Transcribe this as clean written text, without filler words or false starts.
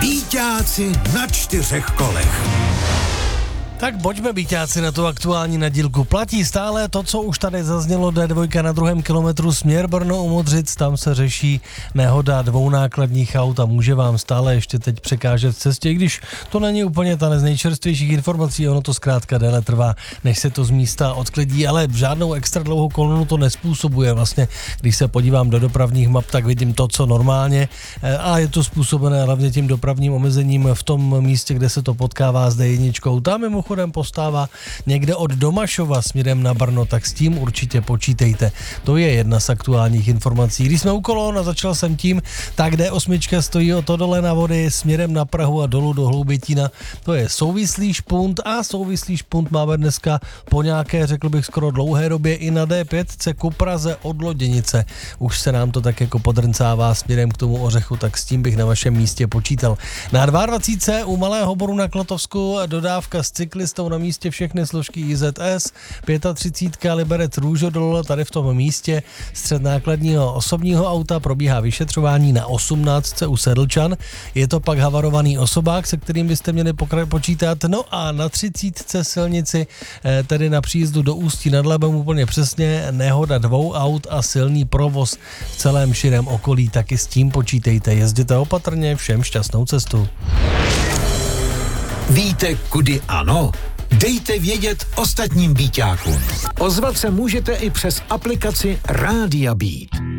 Býťáci na 4 kolech. Tak pojďme, býťáci, na tu aktuální nadílku. Platí stále to, co už tady zaznělo, D2 na 2. kilometru směr Brno u Modřic, tam se řeší nehoda 2 nákladních aut a může vám stále ještě teď překážet v cestě, když to není úplně ta z nejčerstvějších informací, ono to zkrátka déle trvá, než se to z místa odklidí, ale žádnou extra dlouhou kolonu to nespůsobuje. Vlastně, když se podívám do dopravních map, tak vidím to, co normálně, a je to způsobené hlavně tím dopravním omezením v tom místě, kde se to potkává s D1. Tam mimochodem postává někde od Domašova směrem na Brno, tak s tím určitě počítejte. To je jedna z aktuálních informací. Když jsme u kolon a začal jsem tím, tak D8 stojí o to dole na vody směrem na Prahu a dolů do Hloubětína. To je souvislý špunt a souvislý špunt máme dneska po nějaké, řekl bych, skoro dlouhé době i na D5 ku Praze od Loděnice. Už se nám to tak jako podrncává směrem k tomu Ořechu, tak s tím bych na vašem místě počítal. Na 22 u Malého Boru na Klotovsku dodávka s cyklistou na místě všechny složky IZS, 35 Liberec Růžodol, tady v tom místě střed nákladního osobního auta, probíhá vyšetřování na 18 u Sedlčan, je to pak havarovaný osobák, se kterým byste měli počítat, no a na 30 silnici, tedy na příjezdu do Ústí nad Labem úplně přesně, nehoda 2 aut a silný provoz v celém širém okolí, taky s tím počítejte, jezděte opatrně, všem šťastnou cestu. Víte, kudy ano? Dejte vědět ostatním býťákům. Ozvat se můžete i přes aplikaci Rádia Beat.